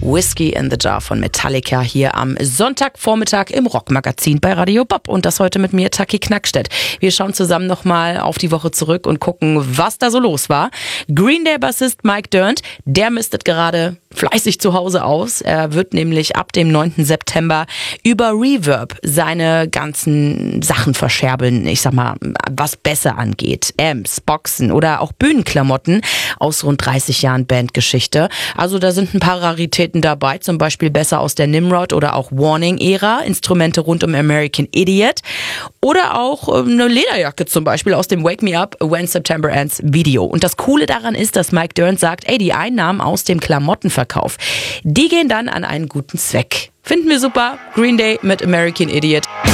Whiskey in the Jar von Metallica hier am Sonntagvormittag im Rockmagazin bei Radio Bob. Und das heute mit mir, Taki Knackstedt. Wir schauen zusammen nochmal auf die Woche zurück und gucken, was da so los war. Green Day-Bassist Mike Dirnt, der mistet gerade fleißig zu Hause aus. Er wird nämlich ab dem 9. September über Reverb seine ganzen Sachen verscherbeln. Ich sag mal, was besser angeht. Amps, Boxen oder auch Bühnenklamotten aus rund 30 Jahren Bandgeschichte. Also da sind ein paar Raritäten dabei, zum Beispiel besser aus der Nimrod oder auch Warning-Ära, Instrumente rund um American Idiot oder auch eine Lederjacke zum Beispiel aus dem Wake Me Up When September Ends Video. Und das Coole daran ist, dass Mike Dirnt sagt, die Einnahmen aus dem Klamottenverkauf, die gehen dann an einen guten Zweck. Finden wir super. Green Day mit American Idiot.